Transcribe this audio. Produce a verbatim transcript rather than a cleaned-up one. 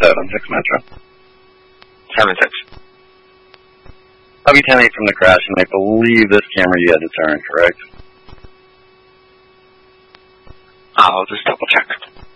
seven six Metro. seven six. I'll be ten eight from the crash, and I believe this camera you had to turn, correct? I'll just double check.